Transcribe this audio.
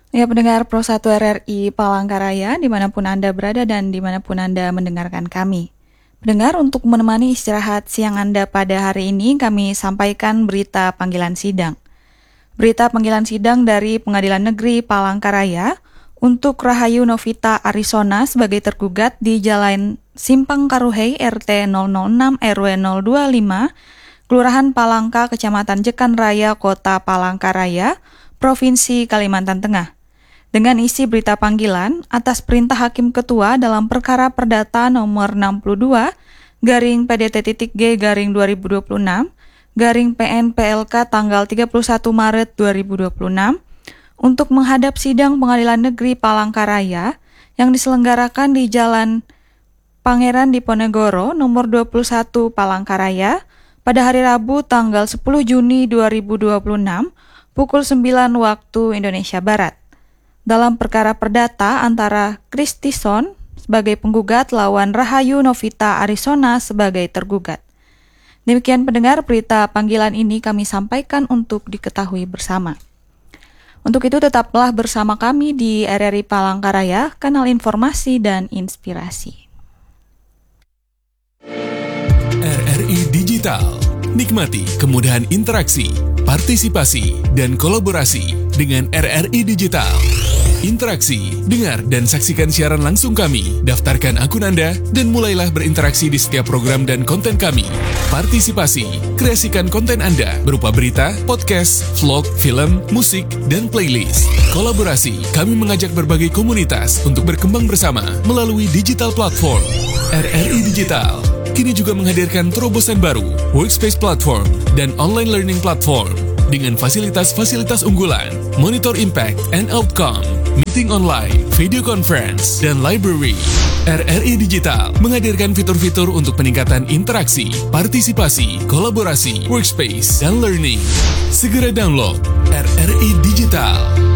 Ya, pendengar Pro 1 RRI Palangkaraya, dimanapun Anda berada dan dimanapun Anda mendengarkan kami. Pendengar, untuk menemani istirahat siang Anda pada hari ini, kami sampaikan berita panggilan sidang. Berita panggilan sidang dari Pengadilan Negeri Palangkaraya untuk Rahayu Novita Arisona sebagai tergugat di Jalan Simpang Karuhei RT 006 RW 025, Kelurahan Palangka, Kecamatan Jekan Raya, Kota Palangkaraya, Provinsi Kalimantan Tengah. Dengan isi berita panggilan atas perintah Hakim Ketua dalam perkara perdata nomor 62 garing PDT.G garing 2026 garing PN PLK tanggal 31 Maret 2026 untuk menghadap sidang Pengadilan Negeri Palangkaraya yang diselenggarakan di Jalan Pangeran Diponegoro nomor 21 Palangkaraya pada hari Rabu tanggal 10 Juni 2026 pukul 9 waktu Indonesia Barat. Dalam perkara perdata antara Kristison sebagai penggugat lawan Rahayu Novita Arisona sebagai tergugat. Demikian pendengar, berita panggilan ini kami sampaikan untuk diketahui bersama. Untuk itu tetaplah bersama kami di RRI Palangkaraya, kanal informasi dan inspirasi. RRI Digital. Nikmati kemudahan interaksi, partisipasi, dan kolaborasi dengan RRI Digital. Interaksi, dengar dan saksikan siaran langsung kami, daftarkan akun Anda, dan mulailah berinteraksi di setiap program dan konten kami. Partisipasi, kreasikan konten Anda berupa berita, podcast, vlog, film, musik, dan playlist. Kolaborasi, kami mengajak berbagai komunitas untuk berkembang bersama melalui digital platform. RRI Digital kini juga menghadirkan terobosan baru, workspace platform, dan online learning platform dengan fasilitas-fasilitas unggulan, monitor impact and outcome, meeting online, video conference, dan library. RRI Digital menghadirkan fitur-fitur untuk peningkatan interaksi, partisipasi, kolaborasi, workspace, dan learning. Segera download RRI Digital.